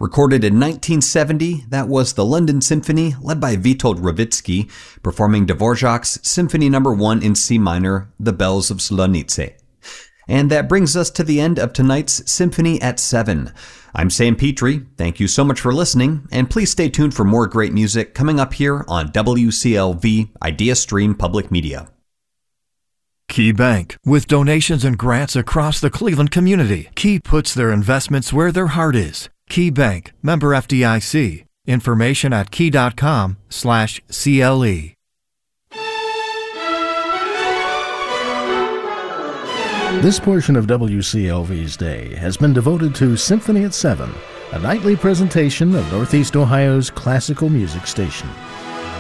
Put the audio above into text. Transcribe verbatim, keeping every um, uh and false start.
Recorded in nineteen seventy, that was the London Symphony, led by Witold Rawicki, performing Dvorak's Symphony Number one in C minor, The Bells of Slonice. And that brings us to the end of tonight's Symphony at seven. I'm Sam Petrie. Thank you so much for listening, and please stay tuned for more great music coming up here on W C L V Idea Stream Public Media. Key Bank, with donations and grants across the Cleveland community. Key puts their investments where their heart is. Key Bank, member F D I C. Information at key.com slash CLE. This portion of W C L V's day has been devoted to Symphony at seven, a nightly presentation of Northeast Ohio's classical music station.